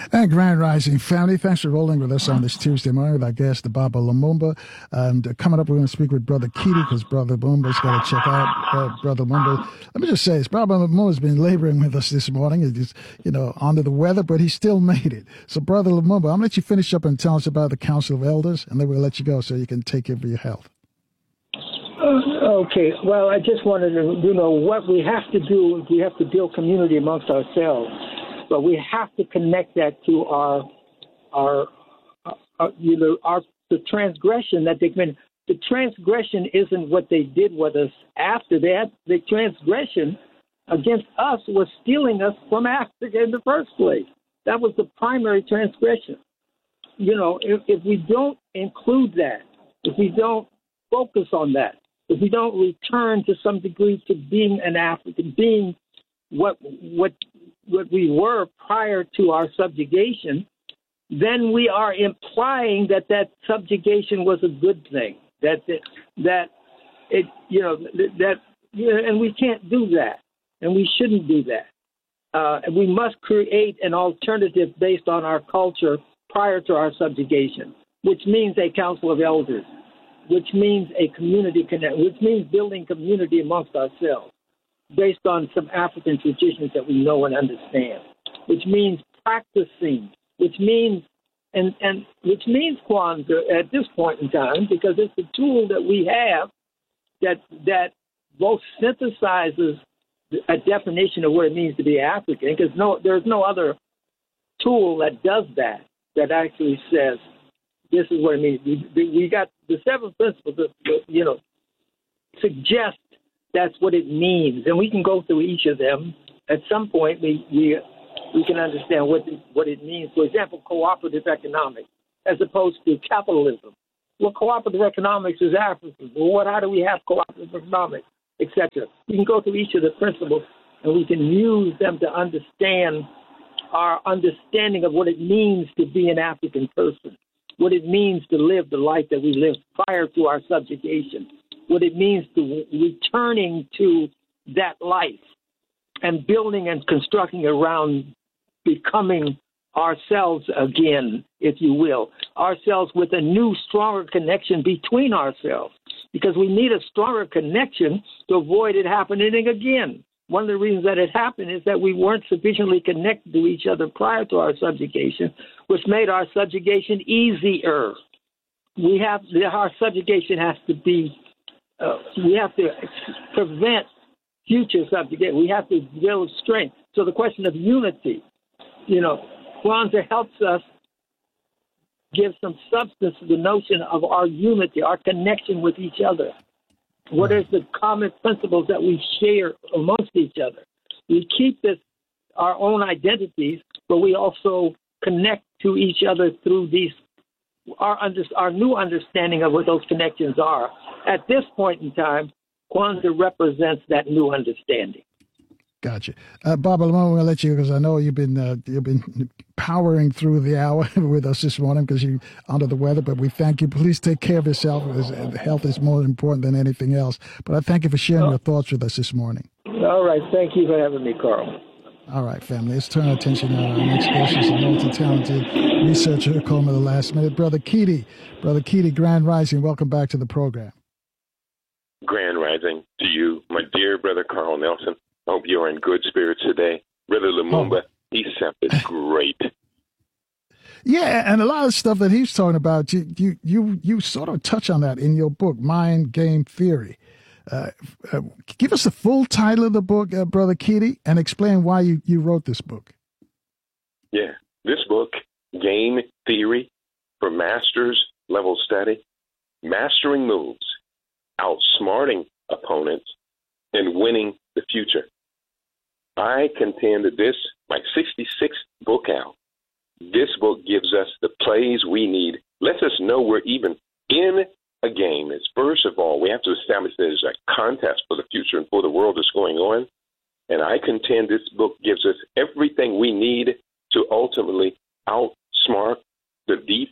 And Grand Rising family, thanks for rolling with us on this Tuesday morning with our guest, the Baba Lumumba. And coming up, we're going to speak with Brother Keaty because Brother Lumumba's got to check out Brother Lumumba. Let me just say this, Brother Lumumba's been laboring with us this morning. He's, under the weather, but he still made it. So, Brother Lumumba, I'm going to let you finish up and tell us about the Council of Elders, and then we'll let you go so you can take care of your health. Okay. Well, I just wanted to, what we have to do is we have to build community amongst ourselves. But we have to connect that to the transgression that they committed. The transgression isn't what they did with us after that. The transgression against us was stealing us from Africa in the first place. That was the primary transgression. If we don't include that, if we don't focus on that, if we don't return to some degree to being an African, being what we were prior to our subjugation, then we are implying that subjugation was a good thing. And we can't do that, and we shouldn't do that. We must create an alternative based on our culture prior to our subjugation, which means a council of elders, which means a community connect, which means building community amongst ourselves, based on some African traditions that we know and understand, which means practicing, which means Kwanzaa at this point in time, because it's the tool that we have that both synthesizes a definition of what it means to be African, because there's no other tool that does that actually says this is what it means. We got the 7 principles that suggest that's what it means, and we can go through each of them. At some point, we can understand what it means. For example, cooperative economics, as opposed to capitalism. Well, cooperative economics is African. Well, how do we have cooperative economics, etc.? We can go through each of the principles, and we can use them to understand our understanding of what it means to be an African person, what it means to live the life that we lived prior to our subjugation, what it means to returning to that life and building and constructing around becoming ourselves again, if you will, ourselves with a new, stronger connection between ourselves, because we need a stronger connection to avoid it happening again. One of the reasons that it happened is that we weren't sufficiently connected to each other prior to our subjugation, which made our subjugation easier. Our subjugation has to be we have to prevent future subjugation. We have to build strength. So the question of unity, Kwanzaa helps us give some substance to the notion of our unity, our connection with each other. What are the common principles that we share amongst each other? We keep our own identities, but we also connect to each other through our new understanding of what those connections are. At this point in time, Kwanzaa represents that new understanding. Gotcha. Baba Lumumba, I'm going to let you, because I know you've been powering through the hour with us this morning because you're under the weather, but we thank you. Please take care of yourself. Health is more important than anything else. But I thank you for sharing your thoughts with us this morning. All right. Thank you for having me, Carl. All right, family. Let's turn our attention to our next guest. He's a multi-talented researcher, called me the last minute. Brother Keaty. Brother Keaty, Grand Rising. Welcome back to the program. Grand Rising to you, my dear brother Carl Nelson. I hope you're in good spirits today. Brother Lumumba, he sounded great. Yeah, and a lot of stuff that he's talking about, you sort of touch on that in your book, Mind Game Theory. Give us the full title of the book, Brother Keaty, and explain why you wrote this book. Yeah, this book, Game Theory for Masters Level Study, Mastering Moves, Outsmarting Opponents, and Winning the Future. I contend that this, my 66th book out, this book gives us the plays we need, lets us know we're even in a game. Is first of all, we have to establish there's a contest for the future and for the world that's going on. And I contend this book gives us everything we need to ultimately outsmart the deep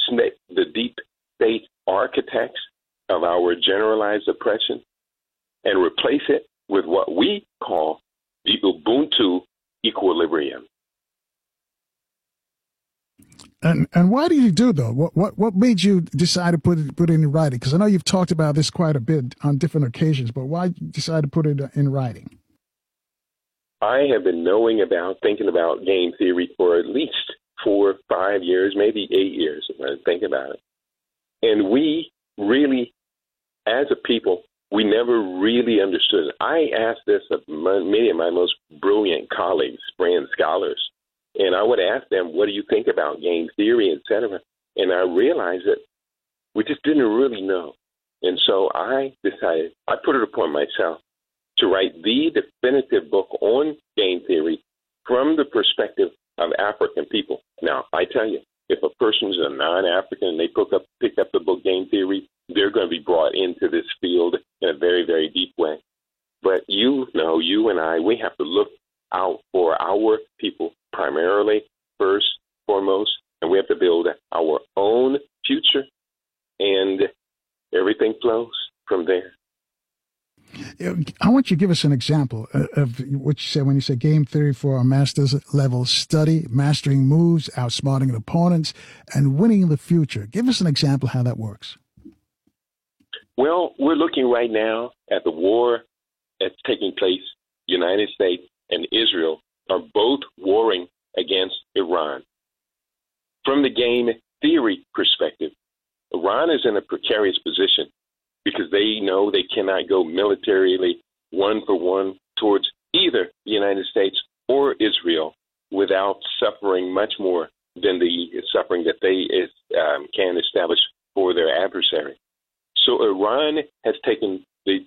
state architects of our generalized oppression and replace it with what we call the Ubuntu equilibrium. And why did you do though? What made you decide to put it in writing? Because I know you've talked about this quite a bit on different occasions, but why decide to put it in writing? I have been thinking about game theory for at least 4 or 5 years, maybe 8 years, if I think about it. And we really, as a people, we never really understood it. I asked this of many of my most brilliant colleagues, friends, scholars, and I would ask them, what do you think about game theory, et cetera? And I realized that we just didn't really know. And so I decided, I put it upon myself to write the definitive book on game theory from the perspective of African people. Now, I tell you, if a person is a non-African and they pick up the book Game Theory, they're going to be brought into this field in a very, very deep way. But you and I, we have to look out for our people primarily, first, foremost, and we have to build our own future, and everything flows from there. I want you to give us an example of what you said when you say game theory for a master's level study, mastering moves, outsmarting opponents, and winning the future. Give us an example how that works. Well, we're looking right now at the war that's taking place. United States and Israel are both warring against Iran. From the game theory perspective, Iran is in a precarious position because they know they cannot go militarily one for one towards either the United States or Israel without suffering much more than the suffering that they can establish for their adversary. So Iran has taken the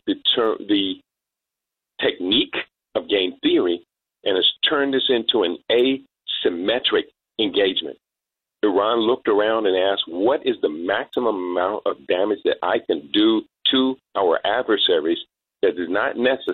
technique of game theory and has turned this into an asymmetric engagement. Iran looked around and asked, what is the maximum amount of damage that I can do to our adversaries that does not necessarily